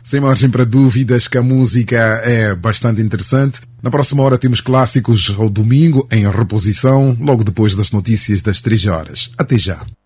Sem margem para dúvidas que a música é bastante interessante. Na próxima hora temos clássicos ao domingo em reposição, logo depois das notícias das 3 horas. Até já.